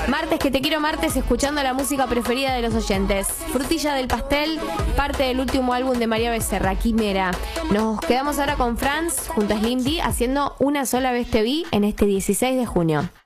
Martes que te quiero martes, escuchando la música preferida de los oyentes. Frutilla del pastel, parte del último álbum de María Becerra, Quimera. Nos quedamos ahora con Franz junto a Slim D haciendo Una sola vez te vi en este 16 de junio.